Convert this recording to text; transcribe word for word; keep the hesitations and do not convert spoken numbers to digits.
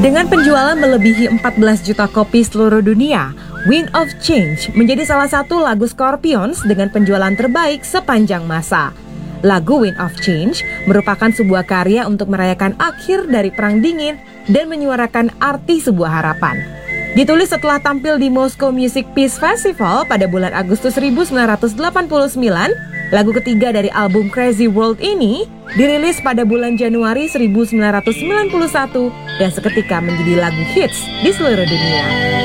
Dengan penjualan melebihi empat belas juta kopi seluruh dunia, Wind of Change menjadi salah satu lagu Scorpions dengan penjualan terbaik sepanjang masa. Lagu Wind of Change merupakan sebuah karya untuk merayakan akhir dari Perang Dingin dan menyuarakan arti sebuah harapan. Ditulis setelah tampil di Moscow Music Peace Festival pada bulan Agustus seribu sembilan ratus delapan puluh sembilan, lagu ketiga dari album Crazy World ini dirilis pada bulan Januari seribu sembilan ratus sembilan puluh satu dan seketika menjadi lagu hits di seluruh dunia.